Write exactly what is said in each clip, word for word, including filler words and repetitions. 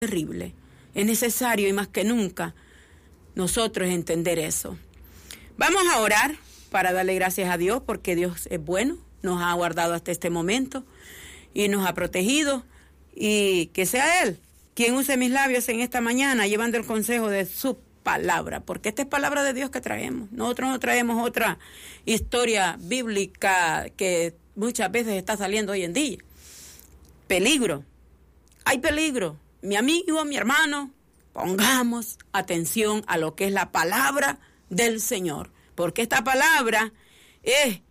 terrible. Es necesario y más que nunca nosotros entender eso. Vamos a orar para darle gracias a Dios porque Dios es bueno, nos ha guardado hasta este momento y nos ha protegido, y que sea Él quien use mis labios en esta mañana llevando el consejo de su palabra, porque esta es palabra de Dios que traemos. Nosotros no traemos otra historia bíblica que muchas veces está saliendo hoy en día. Peligro, hay peligro. Mi amigo, mi hermano, pongamos atención a lo que es la palabra del Señor, porque esta palabra es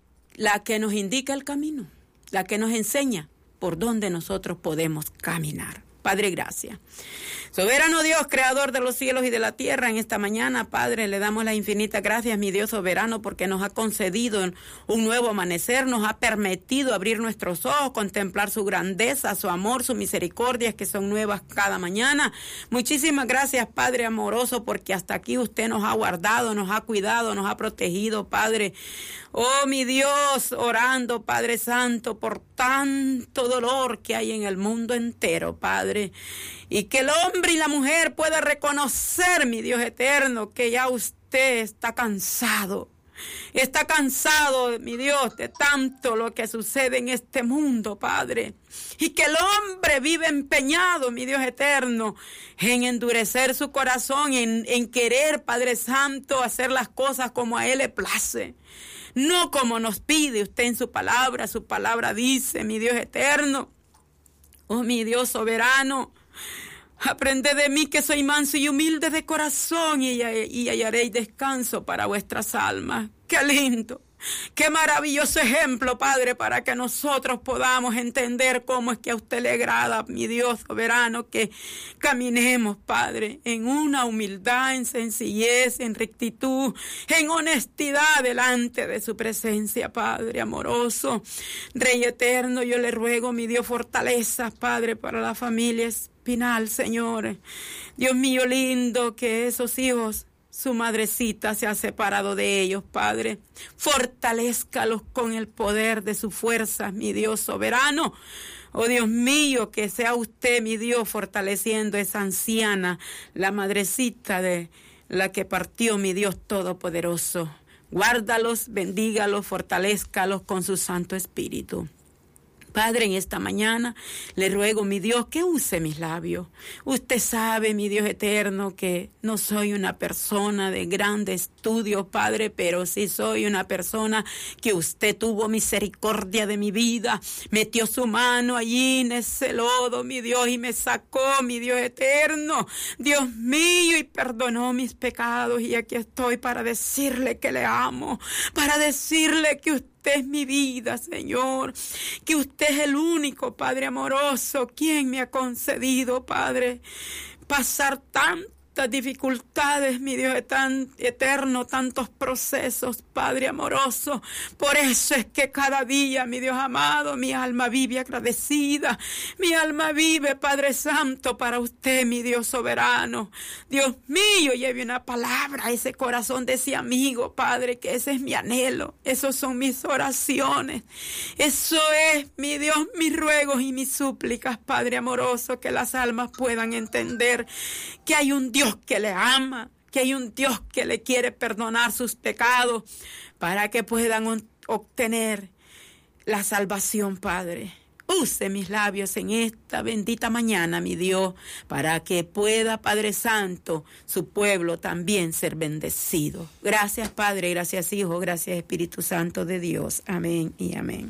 la que nos indica el camino, la que nos enseña por dónde nosotros podemos caminar. Padre, gracias. Soberano Dios, creador de los cielos y de la tierra, en esta mañana, Padre, le damos las infinitas gracias, mi Dios soberano, porque nos ha concedido un nuevo amanecer, nos ha permitido abrir nuestros ojos, contemplar su grandeza, su amor, sus misericordias que son nuevas cada mañana. Muchísimas gracias, Padre amoroso, porque hasta aquí usted nos ha guardado, nos ha cuidado, nos ha protegido, Padre. Oh, mi Dios, orando, Padre Santo, por tanto dolor que hay en el mundo entero, Padre. Y que el hombre y la mujer puedan reconocer, mi Dios eterno, que ya usted está cansado. Está cansado, mi Dios, de tanto lo que sucede en este mundo, Padre. Y que el hombre vive empeñado, mi Dios eterno, en endurecer su corazón, en, en querer, Padre Santo, hacer las cosas como a Él le place. No como nos pide usted en su palabra. Su palabra dice, mi Dios eterno, oh mi Dios soberano, aprended de mí que soy manso y humilde de corazón y, y hallaréis descanso para vuestras almas. ¡Qué lindo! ¡Qué maravilloso ejemplo, Padre, para que nosotros podamos entender cómo es que a usted le agrada, mi Dios soberano, que caminemos, Padre, en una humildad, en sencillez, en rectitud, en honestidad delante de su presencia, Padre amoroso. Rey eterno, yo le ruego, mi Dios, fortaleza, Padre, para la familia Espinal, Señor. Dios mío lindo, que esos hijos, su madrecita se ha separado de ellos, Padre. Fortalézcalos con el poder de su fuerza, mi Dios soberano. Oh Dios mío, que sea usted, mi Dios, fortaleciendo a esa anciana, la madrecita de la que partió, mi Dios todopoderoso. Guárdalos, bendígalos, fortalézcalos con su Santo Espíritu. Padre, en esta mañana le ruego, mi Dios, que use mis labios. Usted sabe, mi Dios eterno, que no soy una persona de grandes estudios, Padre, pero sí soy una persona que usted tuvo misericordia de mi vida. Metió su mano allí en ese lodo, mi Dios, y me sacó, mi Dios eterno. Dios mío, y perdonó mis pecados. Y aquí estoy para decirle que le amo, para decirle que usted es mi vida, Señor, que usted es el único, Padre amoroso, quien me ha concedido, Padre, pasar tantas dificultades, mi Dios tan eterno, tantos procesos, Padre amoroso. Por eso es que cada día, mi Dios amado, mi alma vive agradecida, mi alma vive, Padre Santo, para usted, mi Dios soberano. Dios mío, lleve una palabra a ese corazón de ese amigo, Padre, que ese es mi anhelo, esos son mis oraciones, eso es, mi Dios, mis ruegos y mis súplicas, Padre amoroso, que las almas puedan entender que hay un Dios que le ama, que hay un Dios que le quiere perdonar sus pecados para que puedan obtener la salvación, Padre. Use mis labios en esta bendita mañana, mi Dios, para que pueda, Padre Santo, su pueblo también ser bendecido. Gracias, Padre, gracias, Hijo, gracias, Espíritu Santo de Dios. Amén y amén.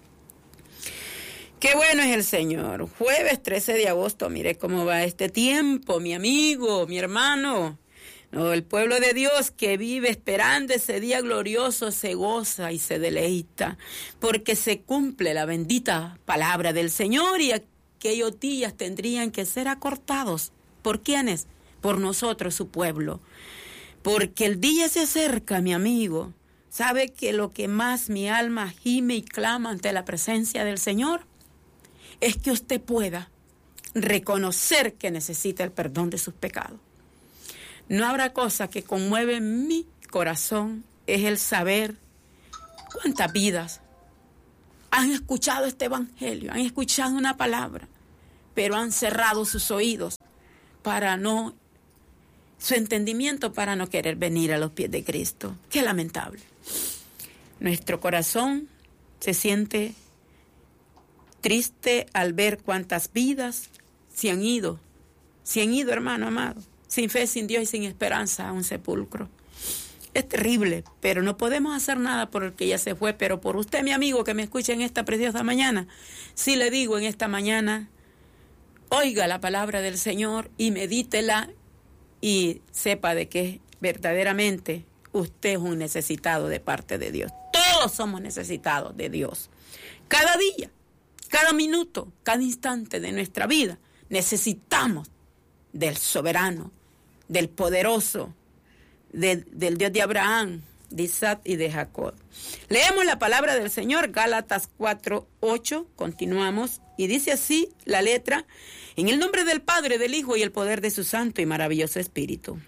Qué bueno es el Señor. Jueves trece de agosto, mire cómo va este tiempo, mi amigo, mi hermano. No, el pueblo de Dios que vive esperando ese día glorioso se goza y se deleita, porque se cumple la bendita palabra del Señor y aquellos días tendrían que ser acortados. ¿Por quiénes? Por nosotros, su pueblo. Porque el día se acerca, mi amigo. ¿Sabe que lo que más mi alma gime y clama ante la presencia del Señor es que usted pueda reconocer que necesita el perdón de sus pecados? No habrá cosa que conmueve mi corazón, es el saber cuántas vidas han escuchado este evangelio, han escuchado una palabra, pero han cerrado sus oídos para no, su entendimiento para no querer venir a los pies de Cristo. Qué lamentable. Nuestro corazón se siente triste al ver cuántas vidas se han ido, se han ido, hermano amado, sin fe, sin Dios y sin esperanza a un sepulcro. Es terrible, pero no podemos hacer nada por el que ya se fue, pero por usted, mi amigo, que me escucha en esta preciosa mañana, sí le digo en esta mañana, oiga la palabra del Señor y medítela y sepa de que verdaderamente usted es un necesitado de parte de Dios. Todos somos necesitados de Dios. Cada día, cada minuto, cada instante de nuestra vida necesitamos del soberano, del poderoso, de, del Dios de Abraham, de Isaac y de Jacob. Leemos la palabra del Señor, Gálatas cuatro, ocho, continuamos, y dice así la letra: en el nombre del Padre, del Hijo y el poder de su santo y maravilloso Espíritu.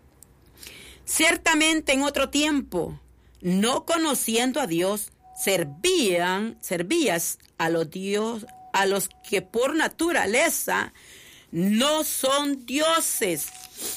Ciertamente en otro tiempo, no conociendo a Dios, servían, servías a los Dios, a los que por naturaleza no son dioses.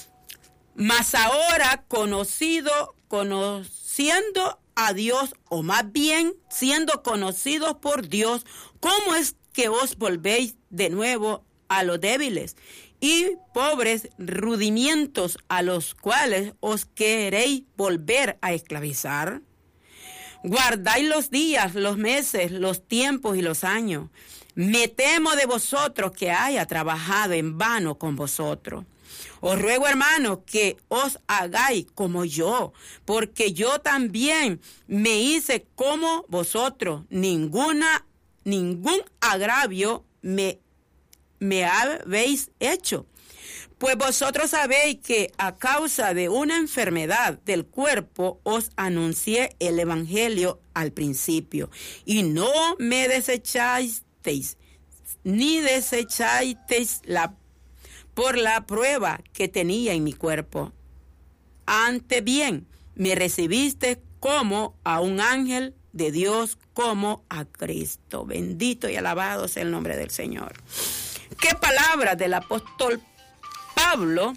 Mas ahora conocido, conociendo a Dios, o más bien siendo conocidos por Dios, ¿cómo es que os volvéis de nuevo a los débiles y pobres rudimientos a los cuales os queréis volver a esclavizar? Guardáis los días, los meses, los tiempos y los años. Me temo de vosotros que haya trabajado en vano con vosotros. Os ruego, hermanos, que os hagáis como yo, porque yo también me hice como vosotros. Ninguna, ningún agravio me, me habéis hecho. Pues vosotros sabéis que a causa de una enfermedad del cuerpo os anuncié el evangelio al principio, y no me desechasteis, ni desechasteis la por la prueba que tenía en mi cuerpo. Antes bien, me recibiste como a un ángel de Dios, como a Cristo. Bendito y alabado sea el nombre del Señor. Qué palabras del apóstol Pablo,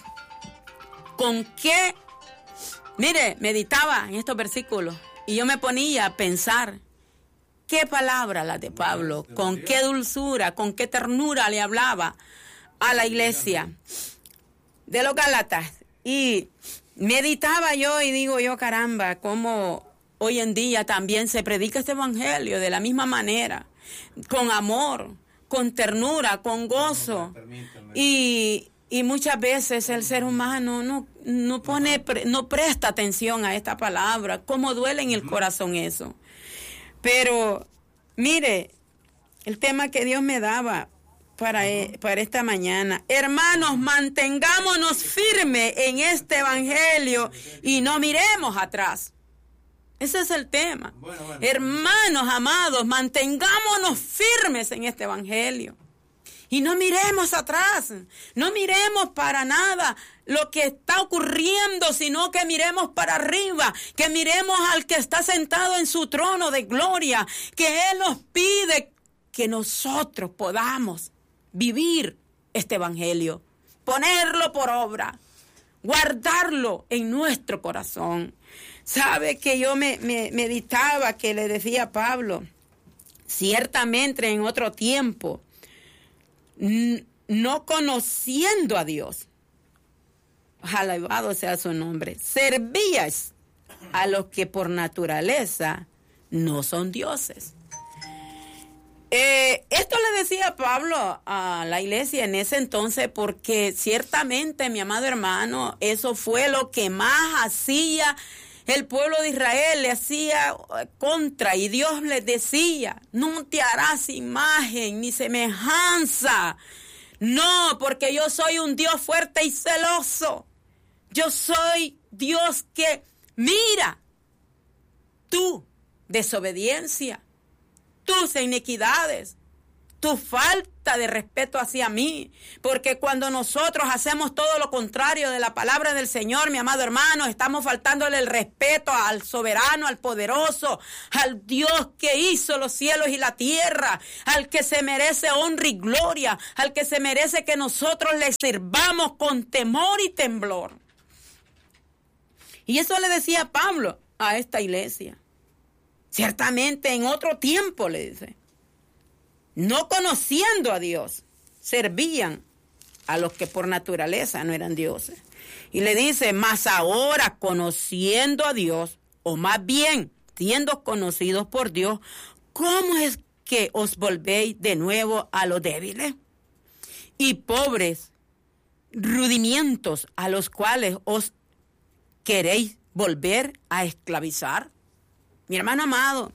con qué, mire, meditaba en estos versículos y yo me ponía a pensar, qué palabras las de Pablo, con qué dulzura, con qué ternura le hablaba a la iglesia de los Gálatas. Y meditaba yo y digo yo, caramba, cómo hoy en día también se predica este evangelio de la misma manera, con amor, con ternura, con gozo. Y, y muchas veces el ser humano no, no pone, no presta atención a esta palabra, cómo duele en el corazón eso. Pero mire, el tema que Dios me daba Para, para esta mañana. Hermanos, mantengámonos firmes en este evangelio y no miremos atrás. Ese es el tema. Bueno, bueno. Hermanos amados, mantengámonos firmes en este evangelio y no miremos atrás. No miremos para nada lo que está ocurriendo, sino que miremos para arriba, que miremos al que está sentado en su trono de gloria, que Él nos pide que nosotros podamos vivir este evangelio, ponerlo por obra, guardarlo en nuestro corazón. Sabe que yo me, me meditaba que le decía a Pablo, ciertamente en otro tiempo, n- no conociendo a Dios, alabado sea su nombre, servías a los que por naturaleza no son dioses. Eh, esto le decía Pablo a la iglesia en ese entonces porque ciertamente, mi amado hermano, eso fue lo que más hacía el pueblo de Israel, le hacía contra, y Dios les decía, no te harás imagen ni semejanza, no, porque yo soy un Dios fuerte y celoso, yo soy Dios que mira tu desobediencia, tus iniquidades, tu falta de respeto hacia mí, porque cuando nosotros hacemos todo lo contrario de la palabra del Señor, mi amado hermano, estamos faltándole el respeto al soberano, al poderoso, al Dios que hizo los cielos y la tierra, al que se merece honra y gloria, al que se merece que nosotros le sirvamos con temor y temblor. Y eso le decía Pablo a esta iglesia. Ciertamente en otro tiempo, le dice, no conociendo a Dios, servían a los que por naturaleza no eran dioses. Y le dice, mas ahora conociendo a Dios, o más bien siendo conocidos por Dios, ¿cómo es que os volvéis de nuevo a los débiles y pobres rudimientos a los cuales os queréis volver a esclavizar? Mi hermano amado,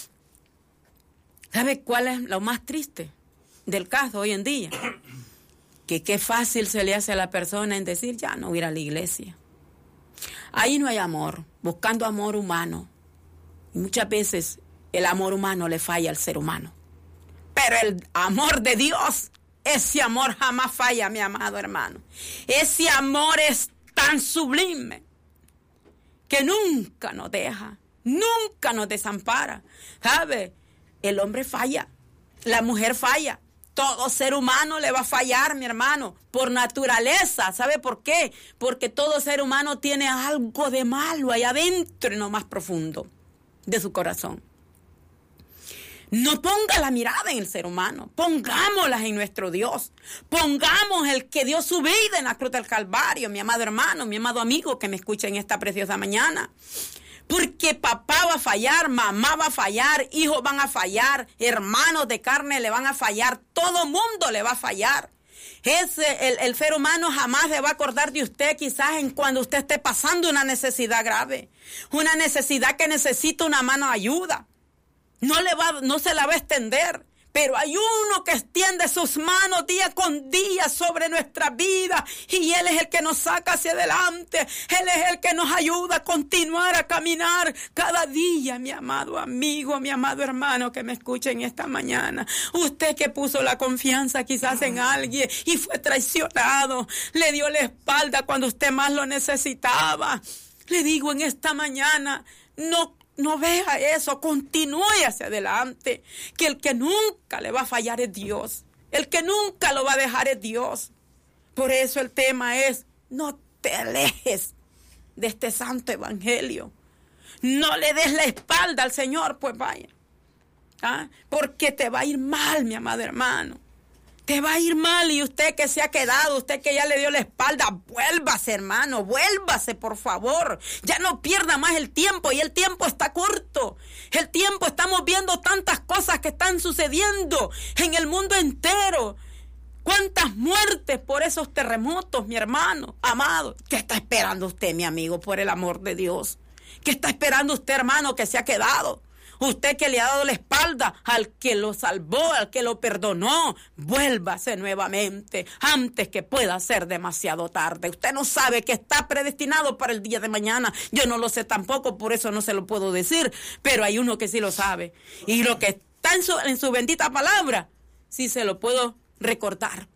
¿sabe cuál es lo más triste del caso hoy en día? Que qué fácil se le hace a la persona en decir, ya no voy a ir a la iglesia. Ahí no hay amor, buscando amor humano. Y muchas veces el amor humano le falla al ser humano. Pero el amor de Dios, ese amor jamás falla, mi amado hermano. Ese amor es tan sublime que nunca nos deja, nunca nos desampara. ¿Sabe? El hombre falla, la mujer falla, todo ser humano le va a fallar, mi hermano, por naturaleza. ¿Sabe por qué? Porque todo ser humano tiene algo de malo allá adentro, en lo más profundo de su corazón. No ponga la mirada en el ser humano, pongámosla en nuestro Dios, pongamos el que dio su vida en la cruz del Calvario, mi amado hermano, mi amado amigo que me escucha en esta preciosa mañana. Porque papá va a fallar, mamá va a fallar, hijos van a fallar, hermanos de carne le van a fallar, todo mundo le va a fallar. Ese, el, el ser humano jamás se va a acordar de usted quizás en cuando usted esté pasando una necesidad grave, una necesidad que necesita una mano de ayuda. No, le va, no se la va a extender, pero hay uno que extiende sus manos día con día sobre nuestra vida y Él es el que nos saca hacia adelante. Él es el que nos ayuda a continuar a caminar cada día, mi amado amigo, mi amado hermano que me escucha en esta mañana. Usted que puso la confianza quizás en alguien y fue traicionado, le dio la espalda cuando usted más lo necesitaba. Le digo en esta mañana, no No vea eso, continúe hacia adelante, que el que nunca le va a fallar es Dios, el que nunca lo va a dejar es Dios. Por eso el tema es, no te alejes de este santo evangelio, no le des la espalda al Señor, pues vaya, ¿ah? Porque te va a ir mal, mi amado hermano. Te va a ir mal y usted que se ha quedado, usted que ya le dio la espalda, vuélvase, hermano, vuélvase, por favor. Ya no pierda más el tiempo y el tiempo está corto. El tiempo, estamos viendo tantas cosas que están sucediendo en el mundo entero. ¿Cuántas muertes por esos terremotos, mi hermano, amado? ¿Qué está esperando usted, mi amigo, por el amor de Dios? ¿Qué está esperando usted, hermano, que se ha quedado? Usted que le ha dado la espalda al que lo salvó, al que lo perdonó, vuélvase nuevamente antes que pueda ser demasiado tarde. Usted no sabe que está predestinado para el día de mañana. Yo no lo sé tampoco, por eso no se lo puedo decir, pero hay uno que sí lo sabe. Y lo que está en su, en su bendita palabra, sí se lo puedo recordar.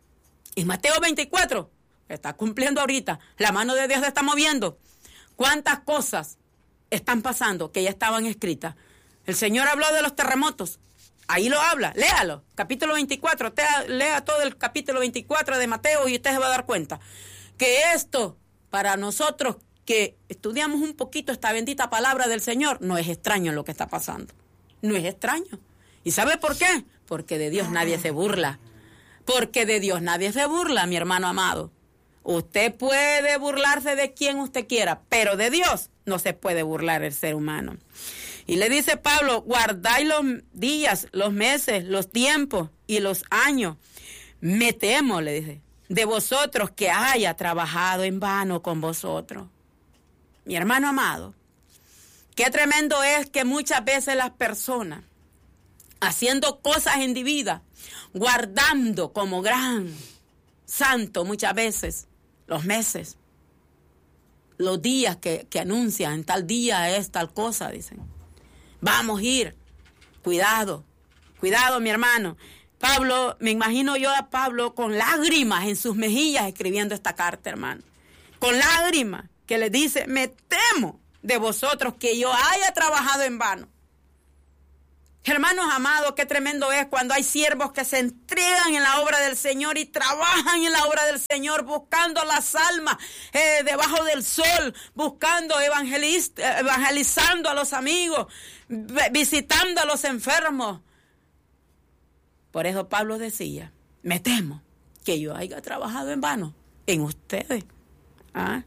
Y Mateo veinticuatro, está cumpliendo ahorita, la mano de Dios se está moviendo. ¿Cuántas cosas están pasando que ya estaban escritas? El Señor habló de los terremotos. Ahí lo habla. Léalo. Capítulo veinticuatro. Te, lea todo el capítulo veinticuatro de Mateo y usted se va a dar cuenta que esto, para nosotros que estudiamos un poquito esta bendita palabra del Señor, no es extraño lo que está pasando. No es extraño. ¿Y sabe por qué? Porque de Dios nadie se burla. Porque de Dios nadie se burla, mi hermano amado. Usted puede burlarse de quien usted quiera, pero de Dios no se puede burlar el ser humano. Y le dice Pablo, guardáis los días, los meses, los tiempos y los años. Me temo, le dice, de vosotros que haya trabajado en vano con vosotros. Mi hermano amado, qué tremendo es que muchas veces las personas, haciendo cosas indebidas, guardando como gran santo muchas veces los meses, los días que, que anuncian, en tal día es tal cosa, dicen. Vamos a ir, cuidado, cuidado mi hermano. Pablo, me imagino yo a Pablo con lágrimas en sus mejillas escribiendo esta carta, hermano. Con lágrimas, que le dice, me temo de vosotros que yo haya trabajado en vano. Hermanos amados, qué tremendo es cuando hay siervos que se entregan en la obra del Señor y trabajan en la obra del Señor, buscando las almas eh, debajo del sol, buscando evangelizando a los amigos, visitando a los enfermos. Por eso Pablo decía, me temo que yo haya trabajado en vano en ustedes. ¿Ah?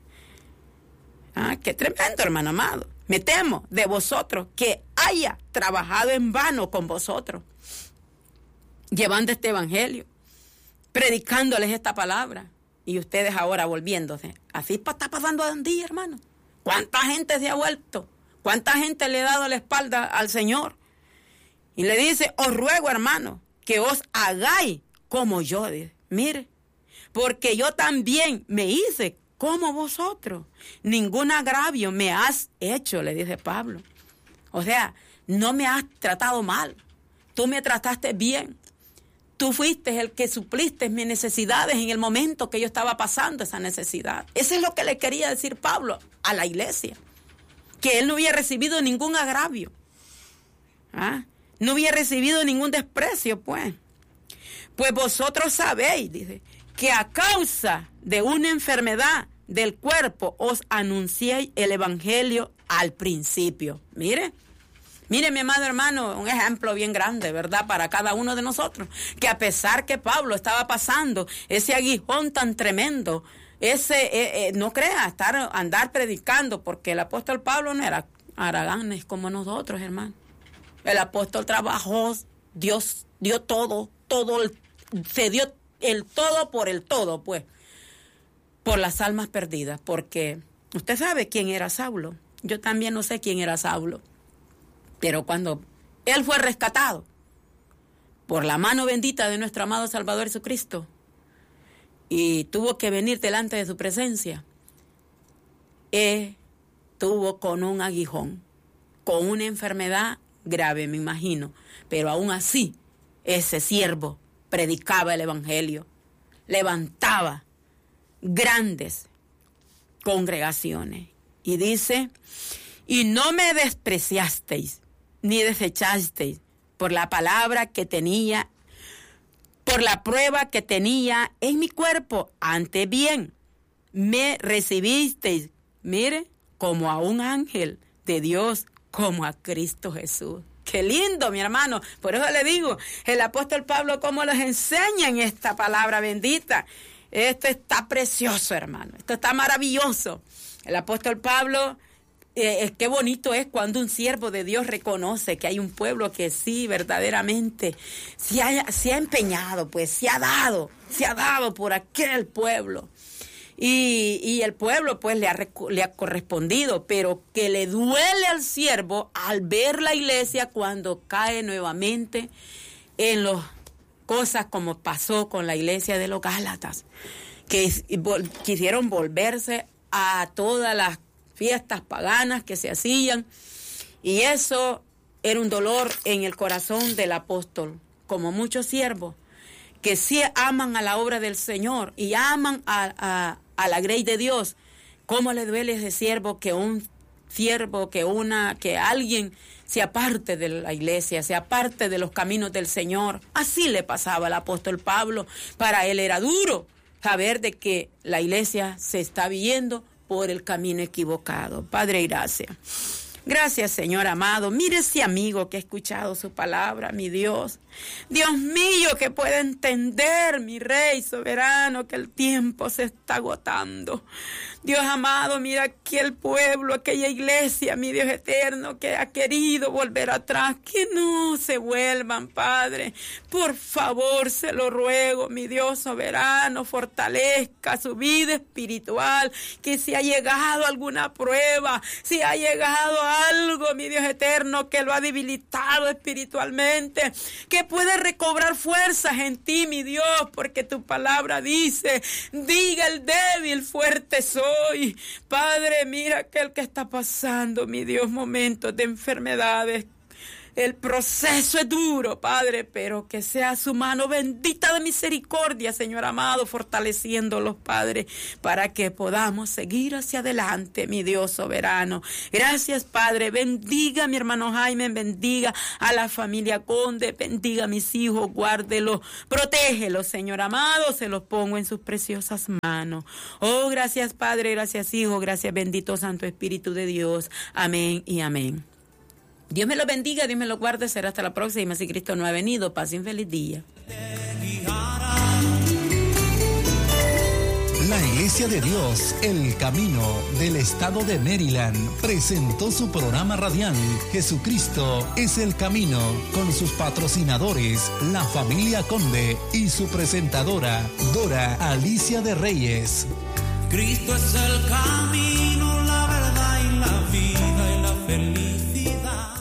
Ah, qué tremendo, hermano amado. Me temo de vosotros que haya trabajado en vano con vosotros, llevando este evangelio, predicándoles esta palabra, y ustedes ahora volviéndose. Así está pasando hoy en día, hermano. ¿Cuánta gente se ha vuelto? ¿Cuánta gente le ha dado la espalda al Señor? Y le dice, os ruego, hermano, que os hagáis como yo. Mire, porque yo también me hice como vosotros. Ningún agravio me has hecho, le dice Pablo. O sea, no me has tratado mal. Tú me trataste bien. Tú fuiste el que supliste mis necesidades en el momento que yo estaba pasando esa necesidad. Eso es lo que le quería decir Pablo a la iglesia. Que él no había recibido ningún agravio. ¿Ah? No había recibido ningún desprecio, pues. Pues vosotros sabéis, dice, que a causa de una enfermedad del cuerpo os anuncié el evangelio al principio. Mire, mire mi amado hermano, un ejemplo bien grande, ¿verdad? Para cada uno de nosotros, que a pesar que Pablo estaba pasando ese aguijón tan tremendo, ese, eh, eh, no crea, estar, andar predicando, porque el apóstol Pablo no era haraganes como nosotros, hermano. El apóstol trabajó, Dios dio todo, todo, el, se dio el todo por el todo, pues, por las almas perdidas, porque usted sabe quién era Saulo. Yo también no sé quién era Saulo, pero cuando él fue rescatado por la mano bendita de nuestro amado Salvador Jesucristo y tuvo que venir delante de su presencia, él tuvo con un aguijón, con una enfermedad grave, me imagino, pero aún así ese siervo predicaba el evangelio, levantaba grandes congregaciones. Y dice, y no me despreciasteis, ni desechasteis por la palabra que tenía, por la prueba que tenía en mi cuerpo, antes bien, me recibisteis, mire, como a un ángel de Dios, como a Cristo Jesús. Qué lindo, mi hermano. Por eso le digo, el apóstol Pablo, cómo les enseña en esta palabra bendita. Esto está precioso, hermano. Esto está maravilloso. El apóstol Pablo, eh, qué bonito es cuando un siervo de Dios reconoce que hay un pueblo que sí, verdaderamente, se ha, se ha empeñado, pues, se ha dado, se ha dado por aquel pueblo. Y, y el pueblo, pues, le ha, le ha correspondido, pero que le duele al siervo al ver la iglesia cuando cae nuevamente en las cosas como pasó con la iglesia de los Gálatas, que vol, quisieron volverse a todas las fiestas paganas que se hacían, y eso era un dolor en el corazón del apóstol, como muchos siervos que sí aman a la obra del Señor y aman a, a, a la grey de Dios. ¿Cómo le duele a ese siervo que un siervo, que una, que alguien se aparte de la iglesia, se aparte de los caminos del Señor? Así le pasaba al apóstol Pablo. Para él era duro saber de que la iglesia se está viendo por el camino equivocado. Padre, gracias. Gracias, Señor amado. Mire ese amigo que ha escuchado su palabra, mi Dios. Dios mío, que pueda entender, mi Rey soberano, que el tiempo se está agotando. Dios amado, mira aquel pueblo, aquella iglesia, mi Dios eterno, que ha querido volver atrás. Que no se vuelvan, Padre. Por favor, se lo ruego, mi Dios soberano, fortalezca su vida espiritual. Que si ha llegado alguna prueba, si ha llegado algo, mi Dios eterno, que lo ha debilitado espiritualmente, que puede recobrar fuerzas en ti, mi Dios, porque tu palabra dice, diga el débil, fuerte soy. Padre, mira aquel que está pasando, mi Dios, momentos de enfermedades, El proceso es duro, Padre, pero que sea su mano bendita de misericordia, Señor amado, fortaleciéndolos, Padre, para que podamos seguir hacia adelante, mi Dios soberano. Gracias, Padre. Bendiga a mi hermano Jaime, bendiga a la familia Conde, bendiga a mis hijos, guárdelos, protégelos, Señor amado, se los pongo en sus preciosas manos. Oh, gracias, Padre, gracias, Hijo, gracias, bendito Santo Espíritu de Dios. Amén y amén. Dios me lo bendiga, Dios me lo guarde, será hasta la próxima. Si Cristo no ha venido, pase un feliz día. La Iglesia de Dios, El Camino del Estado de Maryland, presentó su programa radial Jesucristo es el Camino, con sus patrocinadores, la familia Conde y su presentadora, Dora Alicia de Reyes. Cristo es el camino, la verdad y la vida y la felicidad.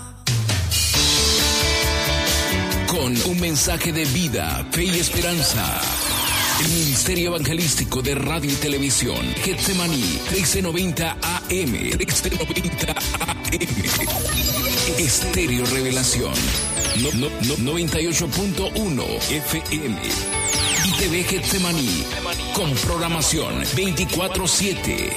Con un mensaje de vida, fe y esperanza. El Ministerio Evangelístico de Radio y Televisión, Getsemaní, trece noventa A M, trece noventa A M. Estéreo Revelación, no, no, no, noventa y ocho punto uno F M. Y T V Getsemaní, con programación veinticuatro siete.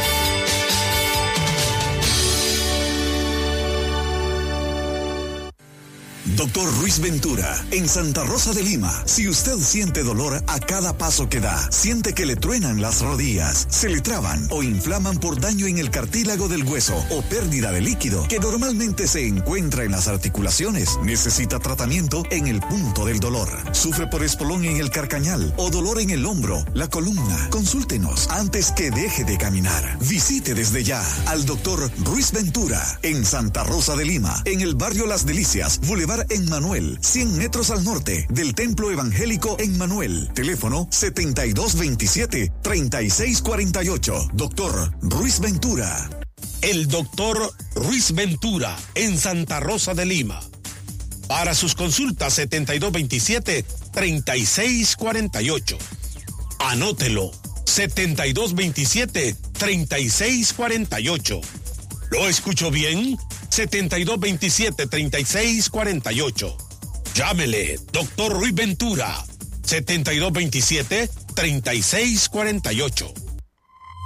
Doctor Ruiz Ventura, en Santa Rosa de Lima. Si usted siente dolor a cada paso que da, siente que le truenan las rodillas, se le traban o inflaman por daño en el cartílago del hueso o pérdida de líquido que normalmente se encuentra en las articulaciones, necesita tratamiento en el punto del dolor. Sufre por espolón en el carcañal o dolor en el hombro, la columna. Consúltenos antes que deje de caminar. Visite desde ya al doctor Ruiz Ventura en Santa Rosa de Lima, en el barrio Las Delicias, Boulevard en Manuel, cien metros al norte del Templo Evangélico en Manuel. Teléfono setenta y dos veintisiete, treinta y seis cuarenta y ocho. Doctor Ruiz Ventura. El doctor Ruiz Ventura en Santa Rosa de Lima. Para sus consultas setenta y dos veintisiete, treinta y seis cuarenta y ocho. Anótelo. setenta y dos veintisiete, treinta y seis cuarenta y ocho. ¿Lo escucho bien? setenta y dos veintisiete, treinta y seis cuarenta y ocho. Llámele, doctor Ruiz Ventura, setenta y dos veintisiete, treinta y seis cuarenta y ocho.